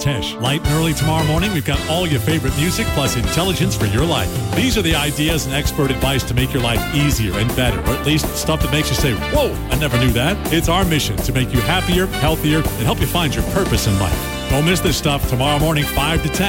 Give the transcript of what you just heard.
Tesh. Light and early tomorrow morning, we've got all your favorite music plus intelligence for your life. These are the ideas and expert advice to make your life easier and better, or at least stuff that makes you say, whoa, I never knew that. It's our mission to make you happier, healthier, and help you find your purpose in life. Don't miss this stuff tomorrow morning, 5 to 10.